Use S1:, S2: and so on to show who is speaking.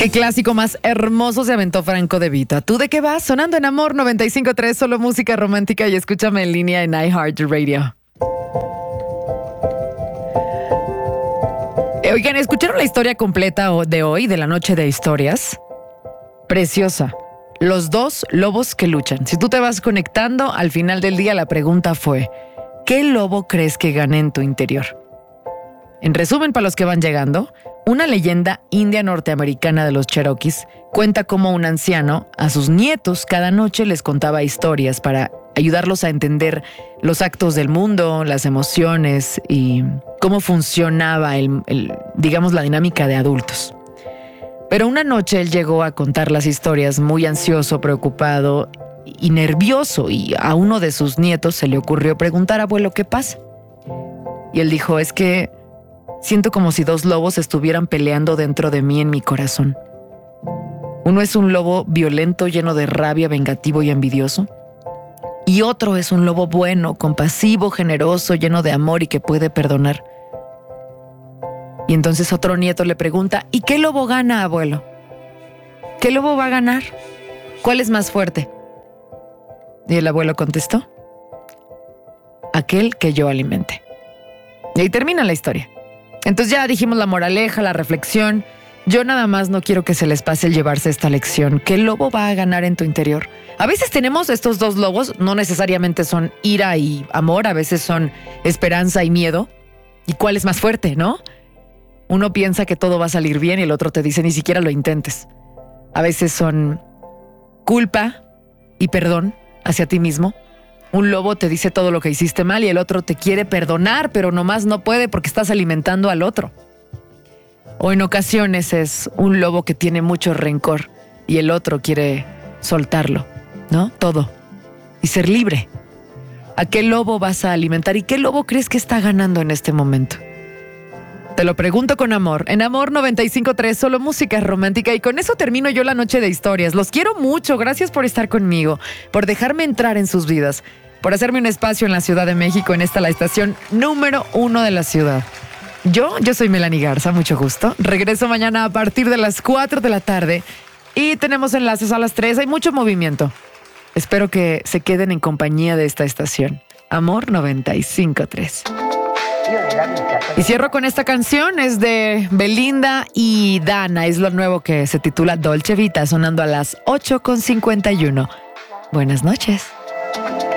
S1: Qué clásico más hermoso se aventó Franco De Vita. ¿Tú de qué vas? Sonando en Amor 95.3, solo música romántica, y escúchame en línea en iHeartRadio. Oigan, ¿escucharon la historia completa de hoy, de la noche de historias? Preciosa. Los dos lobos que luchan. Si tú te vas conectando, al final del día la pregunta fue: ¿qué lobo crees que gane en tu interior? En resumen, para los que van llegando, una leyenda india norteamericana de los Cherokees cuenta cómo un anciano a sus nietos cada noche les contaba historias para ayudarlos a entender los actos del mundo, las emociones y cómo funcionaba digamos, la dinámica de adultos. Pero una noche él llegó a contar las historias muy ansioso, preocupado y nervioso, y a uno de sus nietos se le ocurrió preguntar: abuelo, ¿qué pasa? Y él dijo: es que siento como si dos lobos estuvieran peleando dentro de mí en mi corazón. Uno es un lobo violento, lleno de rabia, vengativo y envidioso. Y otro es un lobo bueno, compasivo, generoso, lleno de amor y que puede perdonar. Y entonces otro nieto le pregunta: ¿y qué lobo gana, abuelo? ¿Qué lobo va a ganar? ¿Cuál es más fuerte? Y el abuelo contestó: aquel que yo alimente. Y ahí termina la historia. Entonces ya dijimos la moraleja, la reflexión. Yo nada más no quiero que se les pase el llevarse esta lección. ¿Qué lobo va a ganar en tu interior? A veces tenemos estos dos lobos, no necesariamente son ira y amor, a veces son esperanza y miedo. ¿Y cuál es más fuerte, no? Uno piensa que todo va a salir bien y el otro te dice: ni siquiera lo intentes. A veces son culpa y perdón hacia ti mismo. Un lobo te dice todo lo que hiciste mal y el otro te quiere perdonar, pero nomás no puede porque estás alimentando al otro. O en ocasiones es un lobo que tiene mucho rencor y el otro quiere soltarlo, ¿no? Todo. Y ser libre. ¿A qué lobo vas a alimentar y qué lobo crees que está ganando en este momento? Te lo pregunto con amor. En Amor 95.3, solo música romántica. Y con eso termino yo la noche de historias. Los quiero mucho. Gracias por estar conmigo, por dejarme entrar en sus vidas, por hacerme un espacio en la Ciudad de México, en esta, la estación número 1 de la ciudad. Yo soy Melanie Garza, mucho gusto. Regreso mañana a partir de las 4 de la tarde y tenemos enlaces a las 3. Hay mucho movimiento. Espero que se queden en compañía de esta estación. Amor 95.3. Y cierro con esta canción, es de Belinda y Dana, es lo nuevo que se titula Dolce Vita, sonando a las 8:51. Buenas noches.